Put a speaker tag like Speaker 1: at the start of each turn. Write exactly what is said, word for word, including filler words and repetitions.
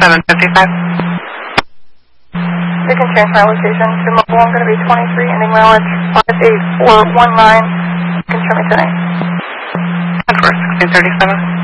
Speaker 1: seven fifty-five.
Speaker 2: You can change my location to mobile. I'm going to be twenty-three, ending mileage five eight four one nine. You can show me tonight.
Speaker 1: ten four, sixteen thirty-seven.